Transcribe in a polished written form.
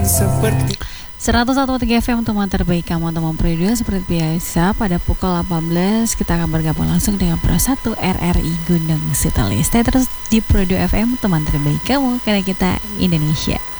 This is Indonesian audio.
seperti 101.3 FM teman terbaik kamu teman radio. Seperti biasa pada pukul 18 kita akan bergabung langsung dengan Pro 1 RRI Gunung Sitoli. Stay terus di Pro 2 FM teman terbaik kamu karena kita Indonesia.